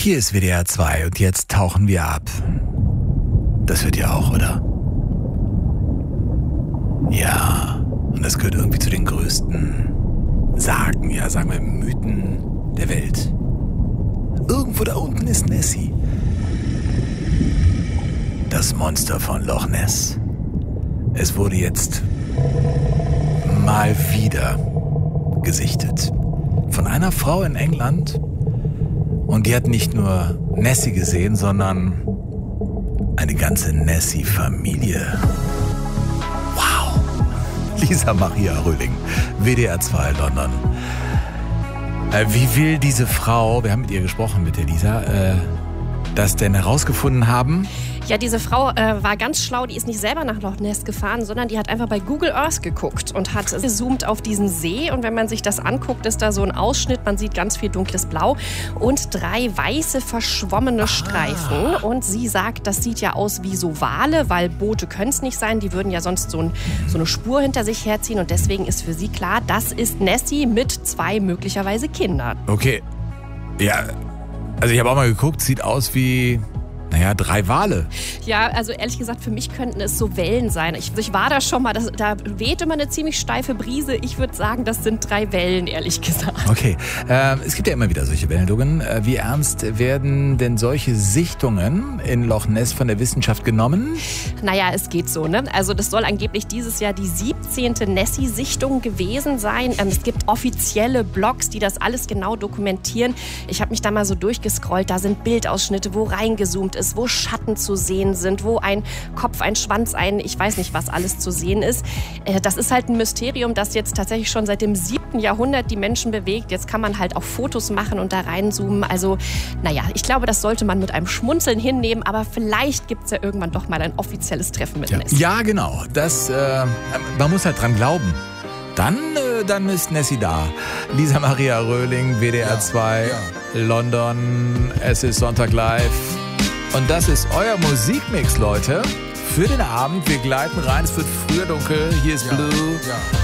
Hier ist WDR 2 und jetzt tauchen wir ab. Das hört ihr auch, oder? Ja, und das gehört irgendwie zu den größten Sagen, ja, sagen wir Mythen der Welt. Irgendwo da unten ist Nessie. Das Monster von Loch Ness. Es wurde jetzt mal wieder gesichtet. Von einer Frau in England. Und die hat nicht nur Nessie gesehen, sondern eine ganze Nessie-Familie. Wow. Lisa Maria Röhling, WDR 2 London. Wie will diese Frau, wir haben mit ihr gesprochen, mit der Lisa, das denn herausgefunden haben? Ja, diese Frau war ganz schlau, die ist nicht selber nach Loch Ness gefahren, sondern die hat einfach bei Google Earth geguckt und hat gezoomt auf diesen See. Und wenn man sich das anguckt, ist da so ein Ausschnitt, man sieht ganz viel dunkles Blau und 3 weiße verschwommene Streifen. Und sie sagt, das sieht ja aus wie so Wale, weil Boote können es nicht sein, die würden ja sonst so eine Spur hinter sich herziehen. Und deswegen ist für sie klar, das ist Nessie mit 2 möglicherweise Kindern. Okay, ja, also ich habe auch mal geguckt, sieht aus wie... 3 Wale. Ja, also ehrlich gesagt, für mich könnten es so Wellen sein. Ich war da schon mal, da weht immer eine ziemlich steife Brise. Ich würde sagen, das sind 3 Wellen, ehrlich gesagt. Okay, es gibt ja immer wieder solche Meldungen. Wie ernst werden denn solche Sichtungen in Loch Ness von der Wissenschaft genommen? Naja, es geht so, ne? Also das soll angeblich dieses Jahr die 17. Nessie-Sichtung gewesen sein. Es gibt offizielle Blogs, die das alles genau dokumentieren. Ich habe mich da mal so durchgescrollt. Da sind Bildausschnitte, wo reingezoomt ist, wo Schatten zu sehen sind, wo ein Kopf, ein Schwanz, ich weiß nicht, was alles zu sehen ist. Das ist halt ein Mysterium, das jetzt tatsächlich schon seit dem 7. Jahrhundert die Menschen bewegt. Jetzt kann man halt auch Fotos machen und da reinzoomen. Also, ich glaube, das sollte man mit einem Schmunzeln hinnehmen, aber vielleicht gibt es ja irgendwann doch mal ein offizielles Treffen mit Nessie. Ja, genau. Man muss halt dran glauben. Dann ist Nessie da. Lisa Maria Röhling, WDR 2, London. Es ist Sonntag live. Und das ist euer Musikmix, Leute, für den Abend. Wir gleiten rein, es wird früher dunkel. Hier ist Blue.